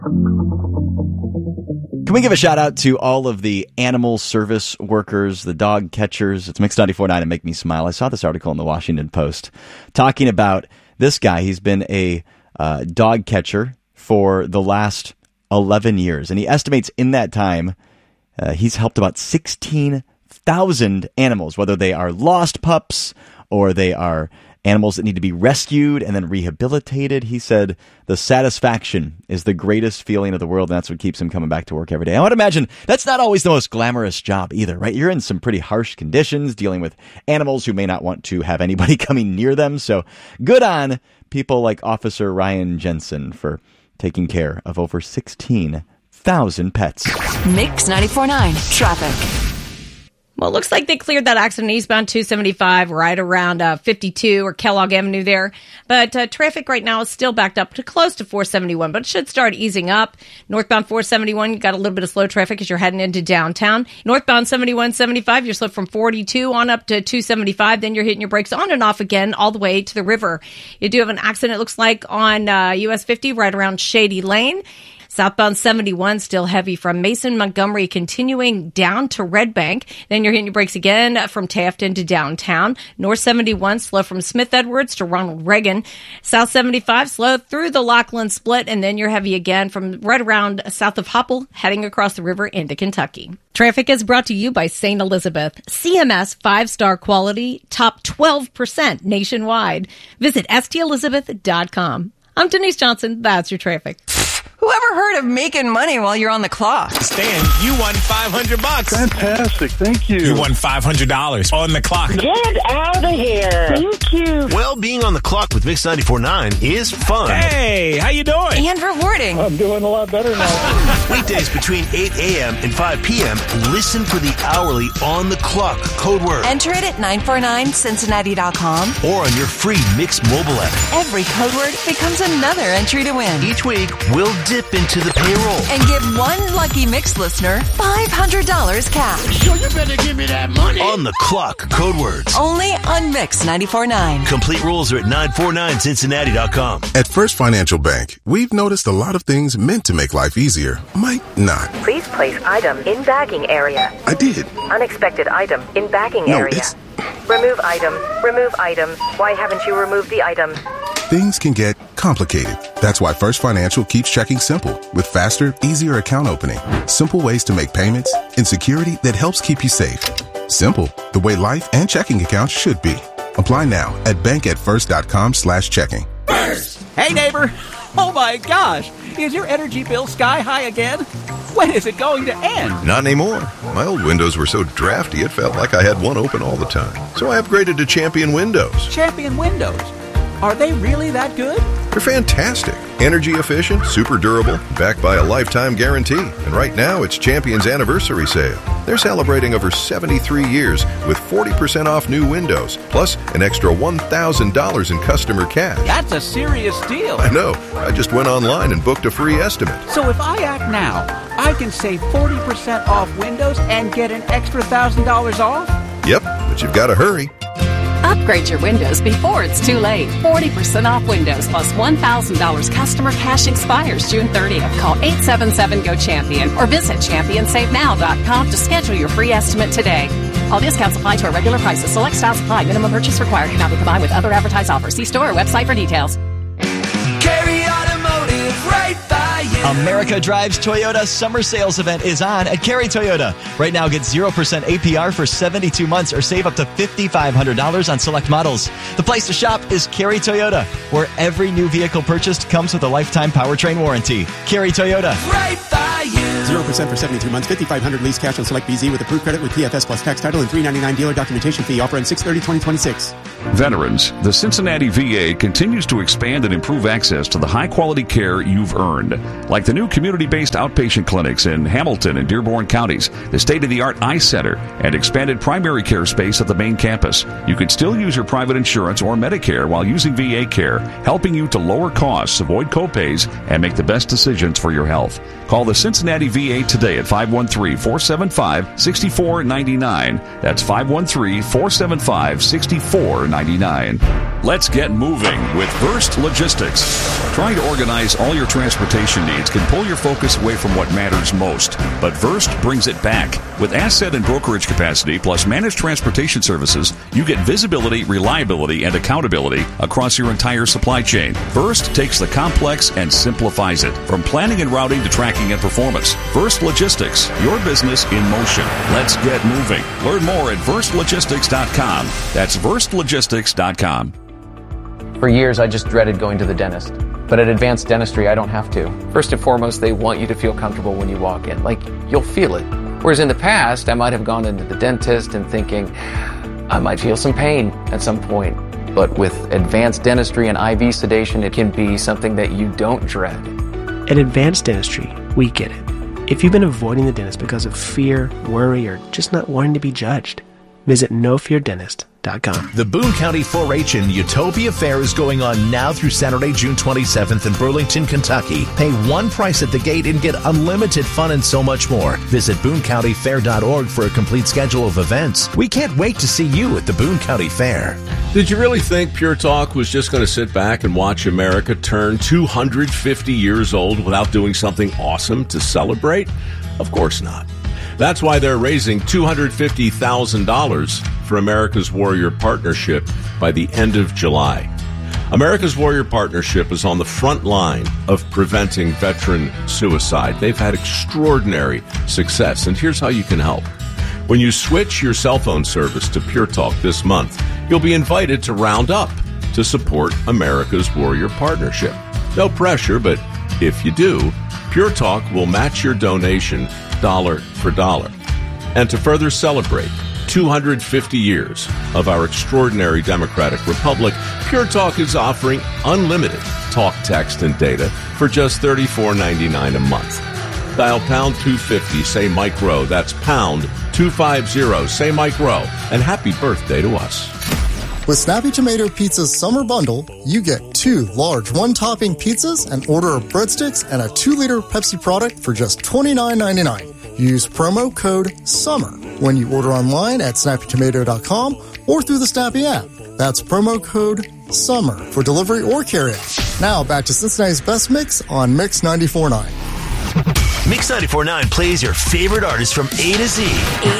Can we give a shout out to all of the animal service workers, the dog catchers? It's Mix 94.9 and Make Me Smile. I saw this article in the Washington Post talking about this guy. He's been a dog catcher for the last 11 years, and he estimates in that time he's helped about 16,000 animals, whether they are lost pups or they are animals that need to be rescued and then rehabilitated. He said the satisfaction is the greatest feeling of the world, and that's what keeps him coming back to work every day. I would imagine that's not always the most glamorous job either, right? You're in some pretty harsh conditions dealing with animals who may not want to have anybody coming near them. So good on people like Officer Ryan Jensen for taking care of over 16,000 pets. Mix 94.9 traffic. Well, it looks like they cleared that accident eastbound 275 right around 52 or Kellogg Avenue there. But traffic right now is still backed up to close to 471, but it should start easing up. Northbound 471, you got a little bit of slow traffic as you're heading into downtown. Northbound 7175, you're slow from 42 on up to 275. Then you're hitting your brakes on and off again all the way to the river. You do have an accident, it looks like, on US 50 right around Shady Lane. Southbound 71, still heavy from Mason Montgomery, continuing down to Red Bank. Then you're hitting your brakes again from Taft into downtown. North 71, slow from Smith Edwards to Ronald Reagan. South 75, slow through the Lachlan Split. And then you're heavy again from right around south of Hopple, heading across the river into Kentucky. Traffic is brought to you by St. Elizabeth. CMS 5-star quality, top 12% nationwide. Visit stelizabeth.com. I'm Denise Johnson. That's your traffic. Whoever heard of making money while you're on the clock? Stan, you won $500. Fantastic. Thank you. You won $500 on the clock. Get out of here. Thank you. Well, being on the clock with Mix 94.9 is fun. Hey, how you doing? And rewarding. I'm doing a lot better now. Weekdays between 8 a.m. and 5 p.m., listen for the hourly on the clock code word. Enter it at 949cincinnati.com. Or on your free Mix mobile app. Every code word becomes another entry to win. Each week, we'll dip into the payroll And give one lucky Mix listener $500 cash. So you better give me that money. on the clock code words. Only on Mix 94.9. Complete rules are at 949cincinnati.com. At First Financial Bank, we've noticed a lot of things meant to make life easier might not. Please place item in bagging area. I did. Unexpected item in bagging area. Remove item. Remove item. Why haven't you removed the item? Things can get complicated. That's why First Financial keeps checking simple with faster, easier account opening, simple ways to make payments, and security that helps keep you safe. Simple, the way life and checking accounts should be. Apply now at bankatfirst.com/checking. First! Hey, neighbor! Oh my gosh! Is your energy bill sky high again? When is it going to end? Not anymore. My old windows were so drafty it felt like I had one open all the time. So I upgraded to Champion Windows. Champion Windows? Are they really that good? They're fantastic. Energy efficient, super durable, backed by a lifetime guarantee. And right now, it's Champion's anniversary sale. They're celebrating over 73 years with 40% off new windows, plus an extra $1,000 in customer cash. That's a serious deal. I know. I just went online and booked a free estimate. So if I act now, I can save 40% off windows and get an extra $1,000 off? Yep, but you've got to hurry. Upgrade your windows before it's too late. 40% off windows plus $1,000 customer cash expires June 30th. Call 877-GO-CHAMPION or visit ChampionSaveNow.com to schedule your free estimate today. All discounts apply to our regular prices. Select styles apply. Minimum purchase required. Cannot be combined with other advertised offers. See store or website for details. Carry Automotive, right by you. America Drives Toyota summer sales event is on at Carry Toyota. Right now, get 0% APR for 72 months or save up to $5,500 on select models. The place to shop is Carry Toyota, where every new vehicle purchased comes with a lifetime powertrain warranty. Carry Toyota. Right by you. 0% for 72 months, $5,500 lease cash on select BZ with approved credit with PFS plus tax title and $399 dealer documentation fee. Offer on 6/30/2026. Veterans, the Cincinnati VA continues to expand and improve access to the high-quality care you've earned. Like the new community-based outpatient clinics in Hamilton and Dearborn counties, the state-of-the-art eye center, and expanded primary care space at the main campus. You can still use your private insurance or Medicare while using VA care, helping you to lower costs, avoid copays, and make the best decisions for your health. Call the Cincinnati VA VA today at 513-475-6499. That's 513-475-6499. Let's get moving with Verst Logistics. Trying to organize all your transportation needs can pull your focus away from what matters most, but Verst brings it back. With asset and brokerage capacity plus managed transportation services, you get visibility, reliability, and accountability across your entire supply chain. Verst takes the complex and simplifies it, from planning and routing to tracking and performance. Verst Logistics, your business in motion. Let's get moving. Learn more at VerstLogistics.com. That's VerstLogistics.com. For years, I just dreaded going to the dentist. But at Advanced Dentistry, I don't have to. First and foremost, they want you to feel comfortable when you walk in. Like, you'll feel it. Whereas in the past, I might have gone into the dentist and thinking, I might feel some pain at some point. But with Advanced Dentistry and IV sedation, it can be something that you don't dread. At Advanced Dentistry, we get it. If you've been avoiding the dentist because of fear, worry, or just not wanting to be judged, visit NoFearDentist.com. The Boone County 4-H and Utopia Fair is going on now through Saturday, June 27th in Burlington, Kentucky. Pay one price at the gate and get unlimited fun and so much more. Visit BooneCountyFair.org for a complete schedule of events. We can't wait to see you at the Boone County Fair. Did you really think Pure Talk was just going to sit back and watch America turn 250 years old without doing something awesome to celebrate? Of course not. That's why they're raising $250,000 for America's Warrior Partnership by the end of July. America's Warrior Partnership is on the front line of preventing veteran suicide. They've had extraordinary success, and here's how you can help. When you switch your cell phone service to Pure Talk this month, you'll be invited to round up to support America's Warrior Partnership. No pressure, but if you do, Pure Talk will match your donation dollar for dollar. And to further celebrate 250 years of our extraordinary democratic republic, Pure Talk is offering unlimited talk, text, and data for just $34.99 a month. Dial pound 250, say Mike Rowe. That's pound 250, say Mike Rowe. And happy birthday to us. With Snappy Tomato Pizza's summer bundle, you get 2 large one-topping pizzas, an order of breadsticks, and a 2-liter Pepsi product for just $29.99. Use promo code SUMMER when you order online at snappytomato.com or through the Snappy app. That's promo code SUMMER for delivery or carryout. Now back to Cincinnati's best mix on Mix 94.9. Mix 94.9 plays your favorite artists from A to Z.